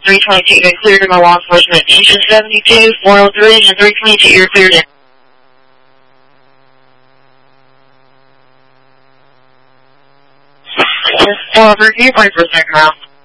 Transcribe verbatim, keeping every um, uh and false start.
three twenty-two, you're cleared in my law enforcement. Station seventy-two, four oh three, and three twenty-two, you're cleared in. Yes, well, can you play for a second now?